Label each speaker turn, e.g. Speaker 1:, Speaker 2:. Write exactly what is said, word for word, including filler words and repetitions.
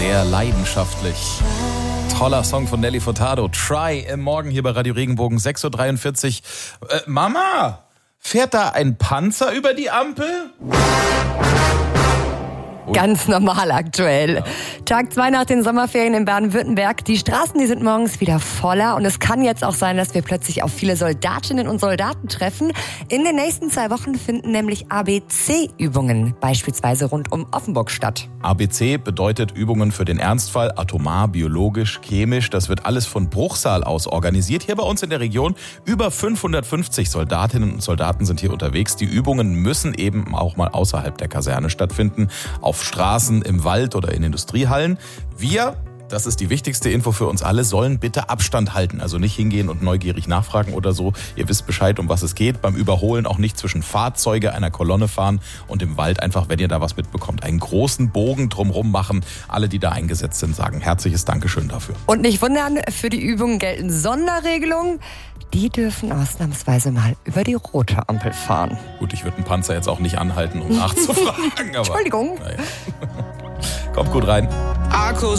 Speaker 1: sehr leidenschaftlich. Toller Song von Nelly Furtado. Try im Morgen hier bei Radio Regenbogen, sechs Uhr dreiundvierzig. Äh, Mama, fährt da ein Panzer über die Ampel?
Speaker 2: Ganz normal aktuell. Ja. Tag zwei nach den Sommerferien in Baden-Württemberg. Die Straßen, die sind morgens wieder voller und es kann jetzt auch sein, dass wir plötzlich auf viele Soldatinnen und Soldaten treffen. In den nächsten zwei Wochen finden nämlich A B C-Übungen beispielsweise rund um Offenburg statt.
Speaker 1: A B C bedeutet Übungen für den Ernstfall, atomar, biologisch, chemisch. Das wird alles von Bruchsal aus organisiert. Hier bei uns in der Region über fünfhundertfünfzig Soldatinnen und Soldaten sind hier unterwegs. Die Übungen müssen eben auch mal außerhalb der Kaserne stattfinden. Auf Straßen, im Wald oder in Industriehallen. Wir, das ist die wichtigste Info für uns alle, sollen bitte Abstand halten. Also nicht hingehen und neugierig nachfragen oder so. Ihr wisst Bescheid, um was es geht. Beim Überholen auch nicht zwischen Fahrzeuge einer Kolonne fahren und im Wald einfach, wenn ihr da was mitbekommt, einen großen Bogen drumherum machen. Alle, die da eingesetzt sind, sagen herzliches Dankeschön dafür.
Speaker 2: Und nicht wundern, für die Übungen gelten Sonderregelungen. Die dürfen ausnahmsweise mal über die rote Ampel fahren.
Speaker 1: Gut, ich würde einen Panzer jetzt auch nicht anhalten, um nachzufragen. Aber,
Speaker 2: Entschuldigung.
Speaker 1: Naja. Kommt gut rein.